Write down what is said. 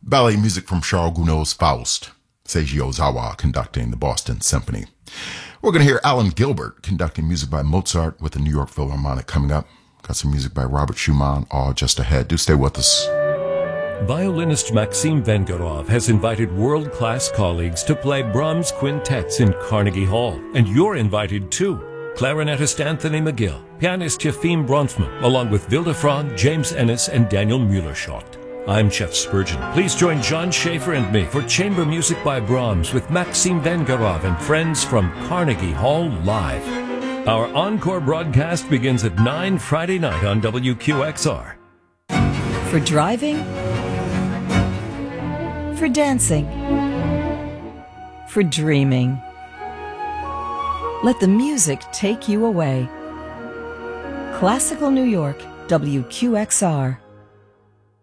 Ballet music from Charles Gounod's Faust. Seiji Ozawa conducting the Boston Symphony. We're going to hear Alan Gilbert conducting music by Mozart with the New York Philharmonic coming up. Got some music by Robert Schumann, all just ahead. Do stay with us. Violinist Maxim Vengerov has invited world-class colleagues to play Brahms quintets in Carnegie Hall. And you're invited too. Clarinetist Anthony McGill, pianist Yefim Bronfman, along with Vilde Frang, James Ennis, and Daniel Mueller-Schott. I'm Jeff Spurgeon. Please join John Schaefer and me for chamber music by Brahms with Maxim Vengerov and friends from Carnegie Hall Live. Our encore broadcast begins at 9 Friday night on WQXR. For driving, for dancing, for dreaming. Let the music take you away. Classical New York, WQXR.